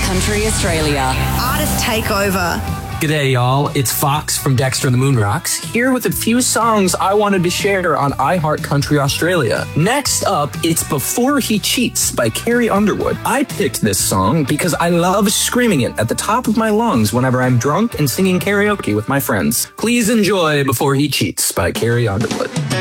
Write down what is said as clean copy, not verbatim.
Country Australia. Artist Takeover. G'day, y'all. It's Fox from Dexter and the Moonrocks, here with a few songs I wanted to share on iHeart Country Australia. Next up, it's Before He Cheats by Carrie Underwood. I picked this song because I love screaming it at the top of my lungs whenever I'm drunk and singing karaoke with my friends. Please enjoy Before He Cheats by Carrie Underwood.